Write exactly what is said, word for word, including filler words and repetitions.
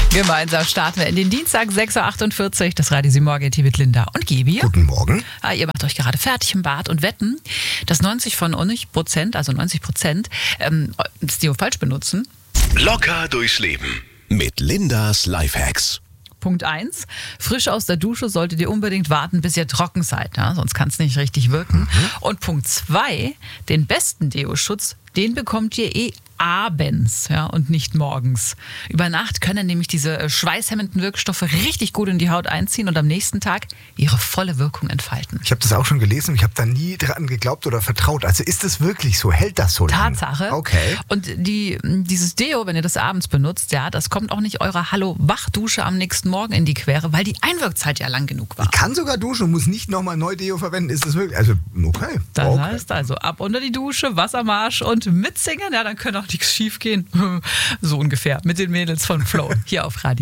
Gemeinsam starten wir in den Dienstag, sechs Uhr achtundvierzig. Das Radio Sie Morgen mit Linda und Gebi. Guten Morgen. Ah, ihr macht euch gerade fertig im Bad und wetten, dass neunzig von euch Prozent, also neunzig Prozent, ähm, das Deo falsch benutzen. Locker durchs Leben mit Lindas Lifehacks. Punkt eins. Frisch aus der Dusche solltet ihr unbedingt warten, bis ihr trocken seid. Ja? Sonst kann es nicht richtig wirken. Mhm. Und Punkt zwei. Den besten Deo-Schutz, den bekommt ihr eh abends, ja, und nicht morgens. Über Nacht können nämlich diese schweißhemmenden Wirkstoffe richtig gut in die Haut einziehen und am nächsten Tag ihre volle Wirkung entfalten. Ich habe das auch schon gelesen und ich habe da nie dran geglaubt oder vertraut. Also ist es wirklich so? Hält das so lange? Tatsache. Okay. Und die, dieses Deo, wenn ihr das abends benutzt, ja, das kommt auch nicht eurer Hallo-Wach-Dusche am nächsten Morgen in die Quere, weil die Einwirkzeit ja lang genug war. Ich kann sogar duschen und muss nicht nochmal neu Deo verwenden. Ist das wirklich? Also, okay. Das okay. heißt also, ab unter die Dusche, Wassermarsch und mitsingen, ja, dann können auch nichts schief gehen. So ungefähr mit den Mädels von Flow hier auf Radio.